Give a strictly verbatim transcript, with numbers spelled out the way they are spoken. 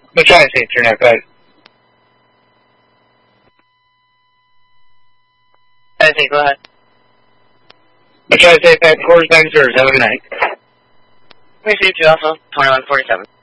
We'll try to say turn out good. I say go ahead. We'll try to say five quarter times or seven nine. We see two Alpha, twenty-one forty-seven.